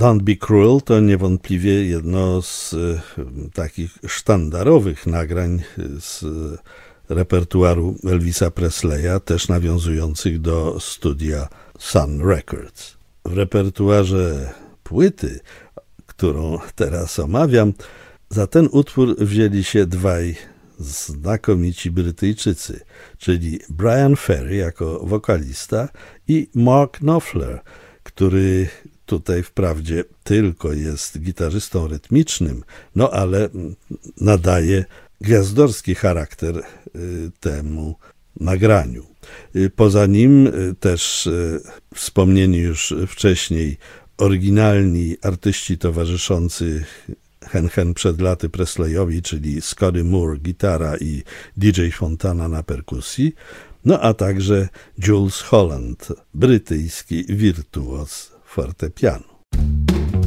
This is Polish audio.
Don't Be Cruel to niewątpliwie jedno z takich sztandarowych nagrań z repertuaru Elvisa Presleya, też nawiązujących do studia Sun Records. W repertuarze płyty, którą teraz omawiam, za ten utwór wzięli się dwaj znakomici Brytyjczycy, czyli Bryan Ferry jako wokalista i Mark Knopfler, który tutaj wprawdzie tylko jest gitarzystą rytmicznym, no ale nadaje gwiazdorski charakter temu nagraniu. Poza nim też wspomnieni już wcześniej oryginalni artyści towarzyszący hen przed laty Presleyowi, czyli Scotty Moore gitara i DJ Fontana na perkusji, no a także Jools Holland, brytyjski wirtuoz fortepianu.